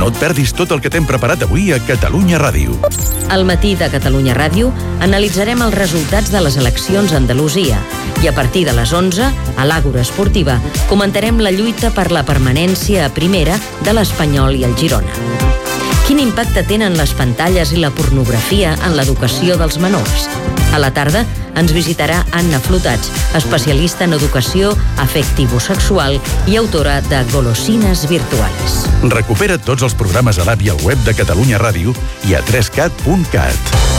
No et perdis tot el que t'hem preparat avui a Catalunya Ràdio. Al matí de Catalunya Ràdio analitzarem els resultats de les eleccions a Andalusia i a partir de les 11, a l'Àgora Esportiva, comentarem la lluita per la permanència a primera de l'Espanyol i el Girona. Quin impacte tenen les pantalles i la pornografia en l'educació dels menors? A la tarda ens visitarà Anna Flotats, especialista en educació afectivo-sexual i autora de Golosines virtuals. Recupera tots els programes a l'app i al web de Catalunya Ràdio i a 3cat.cat.